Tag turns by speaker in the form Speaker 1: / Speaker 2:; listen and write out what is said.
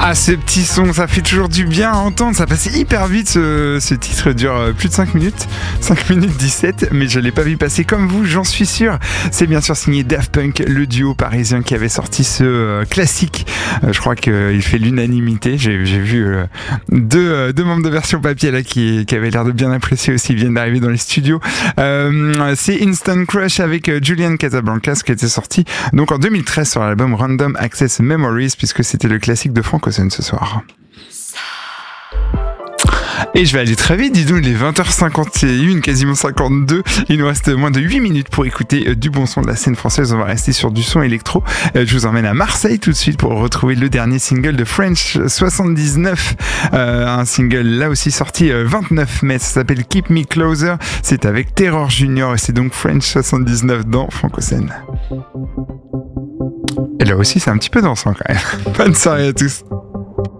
Speaker 1: Ah, ce petit son, ça fait toujours du bien à entendre. Ça passe hyper vite. Ce titre dure plus de 5 minutes. 5 minutes 17, mais je ne l'ai pas vu passer comme vous, j'en suis sûr. C'est bien sûr signé Daft Punk, le duo parisien qui avait sorti ce classique. Je crois qu'il fait l'unanimité. J'ai vu deux membres de version papier là qui avaient l'air de bien apprécier aussi. Ils viennent d'arriver dans les studios. C'est Instant Crush avec Julian Casablancas qui était sorti donc en 2013 sur l'album Random Access Memories, puisque c'était le classique de Frank Ocean ce soir. Et je vais aller très vite, dis-donc, il est 20h51, quasiment 52. Il nous reste moins de 8 minutes pour écouter du bon son de la scène française. On va rester sur du son électro. Je vous emmène à Marseille tout de suite pour retrouver le dernier single de French 79. Un single là aussi sorti 29 mai. Ça s'appelle Keep Me Closer. C'est avec Terror Junior et c'est donc French 79 dans Frank Ocean. Et là aussi, c'est un petit peu dansant quand même. Bonne soirée à tous.